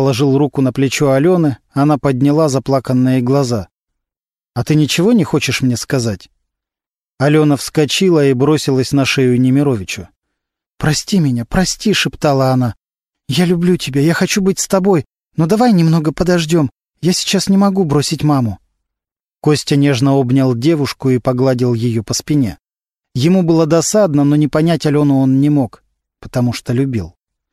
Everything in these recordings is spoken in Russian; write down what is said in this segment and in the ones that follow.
положил руку на плечо Алены, она подняла заплаканные глаза. «А ты ничего не хочешь мне сказать?» Алена вскочила и бросилась на шею Немировичу. «Прости меня, прости», — шептала она. «Я люблю тебя, я хочу быть с тобой, но давай немного подождем. Я сейчас не могу бросить маму». Костя нежно обнял девушку и погладил ее по спине. Ему было досадно, но не понять Алену он не мог, потому что любил.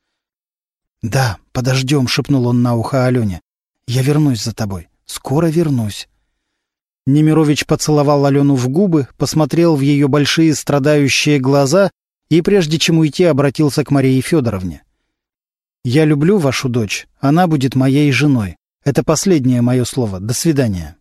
«Да, подождем», — шепнул он на ухо Алене. «Я вернусь за тобой. Скоро вернусь». Немирович поцеловал Алену в губы, посмотрел в ее большие страдающие глаза и, прежде чем уйти, обратился к Марии Федоровне. «Я люблю вашу дочь. Она будет моей женой. Это последнее мое слово. До свидания».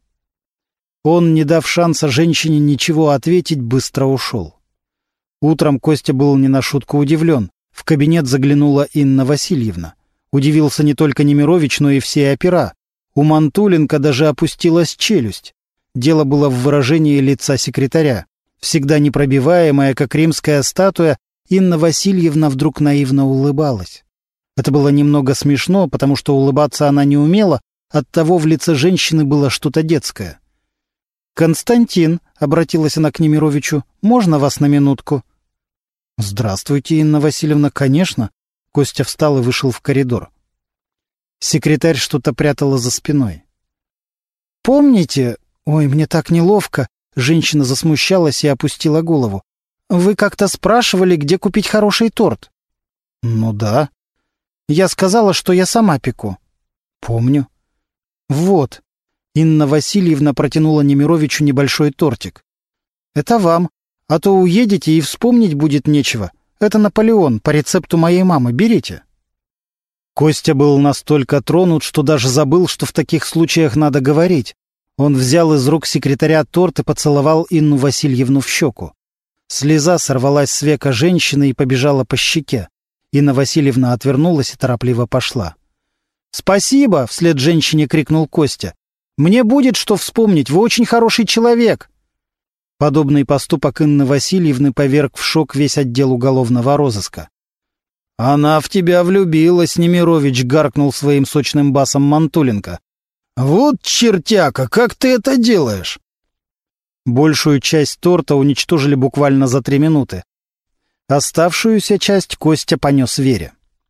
Он, не дав шанса женщине ничего ответить, быстро ушел. Утром Костя был не на шутку удивлен. В кабинет заглянула Инна Васильевна. Удивился не только Немирович, но и все опера. У Мантуленко даже опустилась челюсть. Дело было в выражении лица секретаря. Всегда непробиваемая, как римская статуя, Инна Васильевна вдруг наивно улыбалась. Это было немного смешно, потому что улыбаться она не умела, оттого в лице женщины было что-то детское. «Константин», — обратилась она к Немировичу, — «можно вас на минутку?» «Здравствуйте, Инна Васильевна, конечно». Костя встал и вышел в коридор. Секретарь что-то прятала за спиной. «Помните...» «Ой, мне так неловко!» Женщина засмущалась и опустила голову. «Вы как-то спрашивали, где купить хороший торт?» «Ну да». «Я сказала, что я сама пеку». «Помню». «Вот». Инна Васильевна протянула Немировичу небольшой тортик. «Это вам, а то уедете и вспомнить будет нечего. Это Наполеон по рецепту моей мамы. Берите». Костя был настолько тронут, что даже забыл, что в таких случаях надо говорить. Он взял из рук секретаря торт и поцеловал Инну Васильевну в щеку. Слеза сорвалась с века женщины и побежала по щеке. Инна Васильевна отвернулась и торопливо пошла. «Спасибо!» — вслед женщине крикнул Костя. «Мне будет что вспомнить, вы очень хороший человек!» Подобный поступок Инны Васильевны поверг в шок весь отдел уголовного розыска. «Она в тебя влюбилась», — Немирович гаркнул своим сочным басом Мантуленко. «Вот чертяка, как ты это делаешь?» Большую часть торта уничтожили буквально за 3 минуты. Оставшуюся часть Костя понес Вере.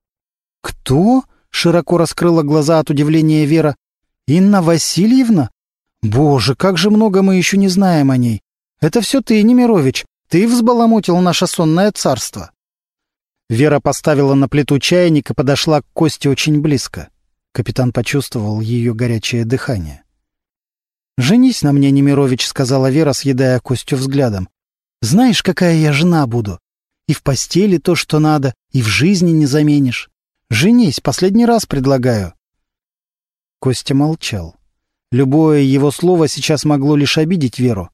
«Кто?» — широко раскрыла глаза от удивления Вера. «Инна Васильевна? Боже, как же много мы еще не знаем о ней. Это все ты, Немирович, ты взбаламутил наше сонное царство». Вера поставила на плиту чайник и подошла к Косте очень близко. Капитан почувствовал ее горячее дыхание. «Женись на мне, Немирович», — сказала Вера, съедая Костю взглядом. «Знаешь, какая я жена буду? И в постели то, что надо, и в жизни не заменишь. Женись, последний раз предлагаю». Костя молчал. Любое его слово сейчас могло лишь обидеть Веру.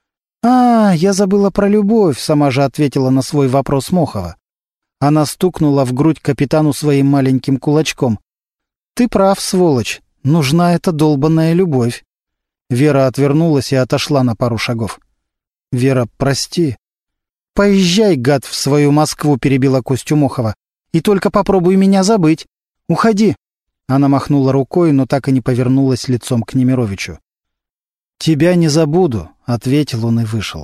«А, я забыла про любовь», — сама же ответила на свой вопрос Мохова. Она стукнула в грудь капитану своим маленьким кулачком. «Ты прав, сволочь. Нужна эта долбанная любовь». Вера отвернулась и отошла на пару шагов. «Вера, прости». «Поезжай, гад, в свою Москву», — перебила Костю Мохова. «И только попробуй меня забыть. Уходи». Она махнула рукой, но так и не повернулась лицом к Немировичу. «Тебя не забуду», — ответил он и вышел.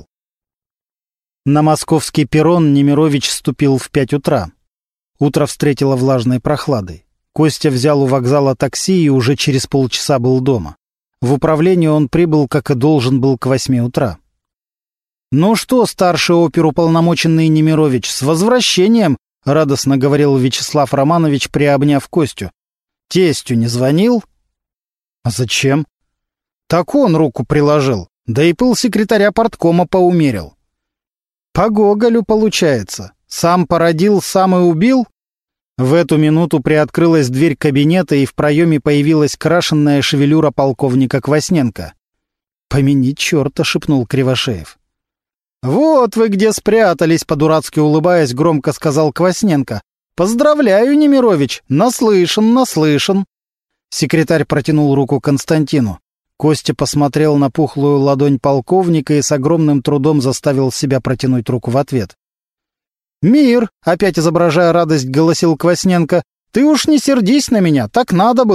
На московский перрон Немирович ступил в 5 утра. Утро встретило влажной прохладой. Костя взял у вокзала такси и уже через полчаса был дома. В управление он прибыл, как и должен был, к 8 утра. «Ну что, старший оперуполномоченный Немирович, с возвращением!» — радостно говорил Вячеслав Романович, приобняв Костю. «Тестю не звонил?» «А зачем?» «Так он руку приложил, да и пыл секретаря парткома поумерил». «По Гоголю получается. Сам породил, сам и убил?» В эту минуту приоткрылась дверь кабинета, и в проеме появилась крашенная шевелюра полковника Квасненко. «Помяни черта», — шепнул Кривошеев. «Вот вы где спрятались», — по-дурацки улыбаясь, громко сказал Квасненко. «Поздравляю, Немирович, наслышан, наслышан». Секретарь протянул руку Константину. Костя посмотрел на пухлую ладонь полковника и с огромным трудом заставил себя протянуть руку в ответ. «Мир!» — опять изображая радость, голосил Квасненко. «Ты уж не сердись на меня, так надо было».